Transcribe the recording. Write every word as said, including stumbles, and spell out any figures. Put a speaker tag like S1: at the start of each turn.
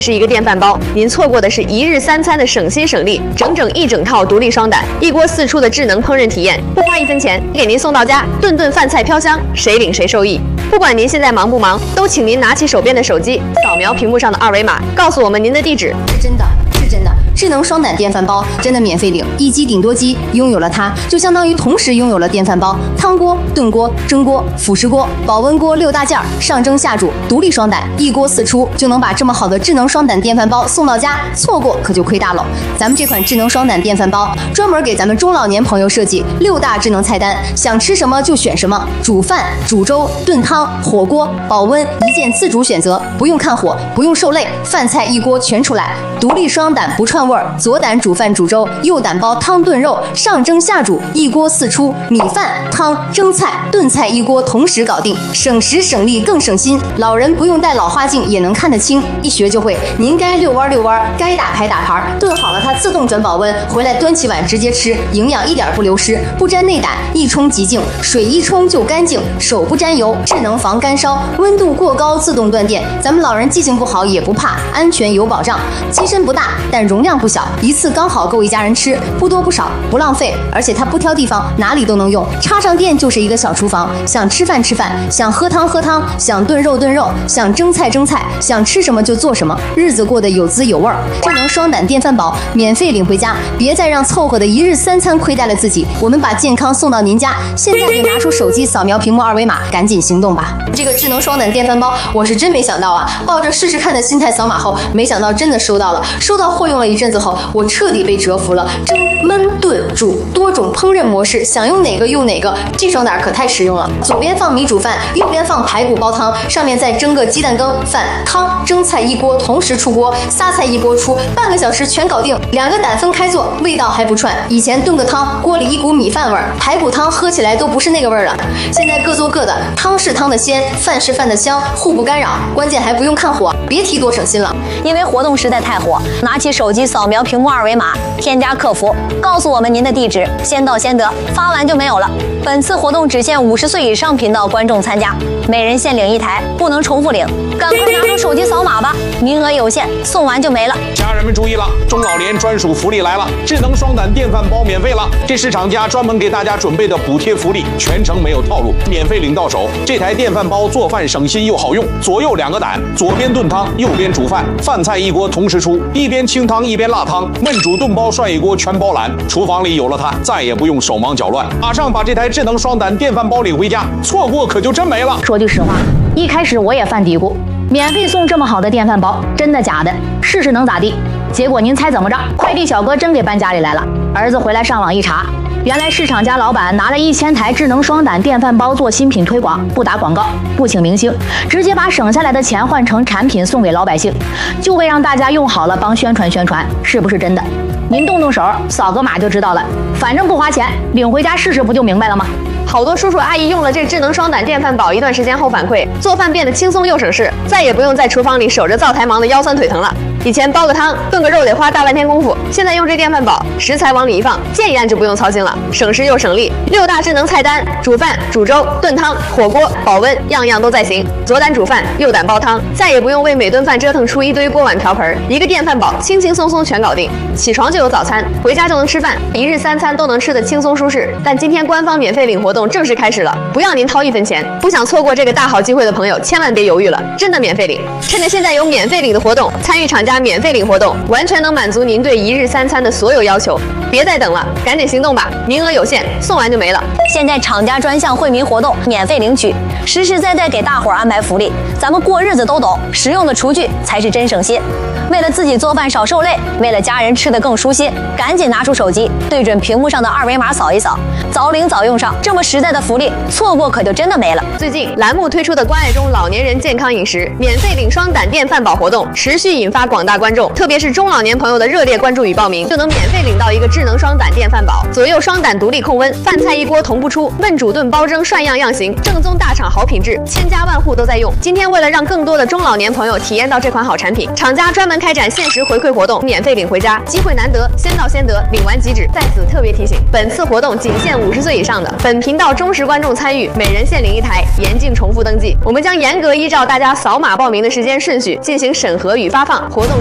S1: 是一个电饭煲，您错过的是一日三餐的省心省力，整整一整套独立双胆，一锅四出的智能烹饪体验，不花一分钱，给您送到家，顿顿饭菜飘香，谁领谁受益。不管您现在忙不忙，都请您拿起手边的手机，扫描屏幕上的二维码，告诉我们您的地址。
S2: 是真的，是真的。智能双胆电饭煲真的免费领，一机顶多机，拥有了它就相当于同时拥有了电饭煲、汤锅、炖锅、蒸锅、辅食锅、保温锅六大件儿，上蒸下煮，独立双胆，一锅四出，就能把这么好的智能双胆电饭煲送到家，错过可就亏大了。咱们这款智能双胆电饭煲专门给咱们中老年朋友设计，六大智能菜单，想吃什么就选什么，煮饭、煮粥、炖汤、火锅、保温，一键自主选择，不用看火，不用受累，饭菜一锅全出来。独立双胆不串味儿，左胆煮饭煮粥，右胆煲汤炖肉，上蒸下煮，一锅四出，米饭、汤、蒸菜、炖菜一锅同时搞定，省时省力更省心。老人不用戴老花镜也能看得清，一学就会。您该遛弯遛弯，该打牌打牌，炖好了它自动转保温，回来端起碗直接吃，营养一点不流失，不沾内胆，一冲即净，水一冲就干净，手不沾油，智能防干烧，温度过高自动断电，咱们老人记性不好也不怕，安全有保障。机身不大，但容量不小，一次刚好够一家人吃，不多不少，不浪费，而且它不挑地方，哪里都能用，插上电就是一个小厨房，想吃饭吃饭，想喝汤喝汤，想炖肉炖肉，想蒸菜蒸菜，想吃什么就做什么，日子过得有滋有味儿。智能双胆电饭煲免费领回家，别再让凑合的一日三餐亏待了自己，我们把健康送到您家。现在就拿出手机扫描屏幕二维码，赶紧行动吧。这个智能双胆电饭煲我是真没想到啊，抱着试试看的心态扫码后，没想到真的收到了。收到货用了一阵子后，我彻底被折服了。蒸、焖、炖、煮多种烹饪模式，想用哪个用哪个，这双胆可太实用了。左边放米煮饭，右边放排骨煲汤，上面再蒸个鸡蛋羹、饭、汤、蒸菜一锅同时出锅，仨菜一锅出，半个小时全搞定。两个胆分开做，味道还不串。以前炖个汤，锅里一股米饭味儿，排骨汤喝起来都不是那个味儿了。现在各做各的，汤是汤的鲜，饭是饭的香，互不干扰，关键还不用看火，别提多省心了。
S3: 因为活动实在太火，拿起手机扫描屏幕二维码，添加客服，告诉我们您的地址，先到先得，发完就没有了。本次活动只限五十岁以上频道观众参加，每人限领一台，不能重复领，赶快拿出手机扫码吧，名额有限，送完就没了。
S4: 家人们注意了，中老年专属福利来了，智能双胆电饭煲免费了，这是厂家专门给大家准备的补贴福利，全程没有套路，免费领到手。这台电饭煲做饭省心又好用，左右两个胆，左边炖汤，右边煮饭，饭菜一锅同时出，一边清汤一边辣汤，焖煮炖煲涮一锅全包揽。厨房里有了它，再也不用手忙脚乱，马上把这台智能双胆电饭煲领回家，错过可就真没了。
S5: 说句实话，一开始我也犯嘀咕，免费送这么好的电饭煲，真的假的？试试能咋地？结果您猜怎么着？快递小哥真给搬家里来了。儿子回来上网一查，原来市场家老板拿了一千台智能双胆电饭煲做新品推广，不打广告，不请明星，直接把省下来的钱换成产品送给老百姓，就为让大家用好了帮宣传宣传，是不是真的？您动动手，扫个码就知道了，反正不花钱，领回家试试不就明白了吗？
S1: 好多叔叔阿姨用了这智能双胆电饭煲一段时间后反馈，做饭变得轻松又省事，再也不用在厨房里守着灶台忙得腰酸腿疼了。以前煲个汤、炖个肉得花大半天功夫，现在用这电饭煲，食材往里一放，键一按就不用操心了，省时又省力。六大智能菜单：煮饭、煮粥、炖汤、火锅、保温，样样都在行。左胆煮饭，右胆煲汤，再也不用为每顿饭折腾出一堆锅碗瓢盆，一个电饭煲轻轻松松全搞定。起床就有早餐，回家就能吃饭，一日三餐都能吃得轻松舒适。但今天官方免费领活动正式开始了，不要您掏一分钱。不想错过这个大好机会的朋友，千万别犹豫了，真的免费领！趁着现在有免费领的活动，参与厂家免费领活动，完全能满足您对一日三餐的所有要求。别再等了，赶紧行动吧，名额有限，送完就没了。
S3: 现在厂家专项惠民活动免费领取，实实在在给大伙儿安排福利，咱们过日子都懂，实用的厨具才是真省心。为了自己做饭少受累，为了家人吃得更舒心，赶紧拿出手机，对准屏幕上的二维码扫一扫，早领早用上，这么实在的福利，错过可就真的没了。
S1: 最近栏目推出的关爱中老年人健康饮食免费领双胆电饭煲活动，持续引发广大观众，特别是中老年朋友的热烈关注与报名，就能免费领到一个智能双胆电饭煲，左右双胆独立控温，饭菜一锅同步出，焖煮炖煲蒸涮样样行，正宗大厂好品质，千家万户都在用。今天为了让更多的中老年朋友体验到这款好产品，厂家专门开展限时回馈活动，免费领回家，机会难得，先到先得，领完即止。在此特别提醒，本次活动仅限五十岁以上的本频道忠实观众参与，每人限领一台，严禁重复登记。我们将严格依照大家扫码报名的时间顺序进行审核与发放。活动